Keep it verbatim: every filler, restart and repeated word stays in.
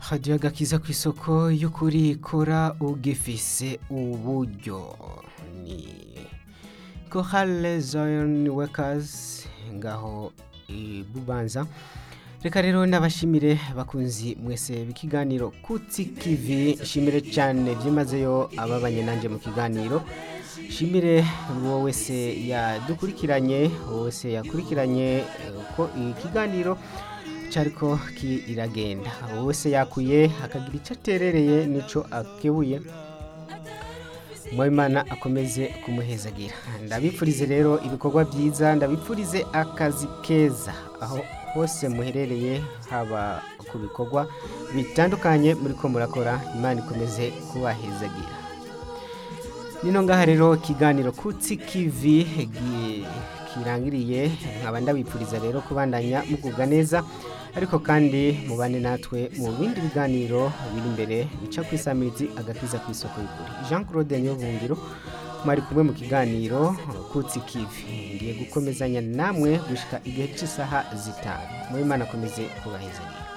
hadiyo agakiza ku isoko y'ukuri kora ugifise uburyo ni Chorale Zion Workers ngaho i Bubanza. Reka rero nabashimire bakunzi mwese bikiganiro Kutsi Kivi, shimire cyane byimazeyo ababanye nanje mu kiganiro. Shimire uwo wese yadukurikiranye, wese yakurikiranye ko ikiganiro cyariko kiragenda, wese yakuye akagira icyo aterereye nico akebuye. Mwimana akomeze kumuhezagira. Ndabipfurize rero ibikorwa byiza, ndabipfurize akazi keza aho hose muherereye, haba ku bikorwa bitandukanye muri ko murakora. Imana ikomeze kubahezagira. Nino ngaha rero kiganiro Kutsi Kivi kirangiriye, nkaba ndabipfuriza rero kubandanya mugubwa neza, ariko kandi mubane natwe mu bindi biganiro biri imbere bica kwisamirizi agakiza ku isoko y'ukuri. Jean Claude Nyobungiro mwari kumwe mu kiganiro Kutsi Kivi, ngiye gukomezanya namwe gushika igihe cy'isaha zitanu. Mu Imana akomeze kubahezagira.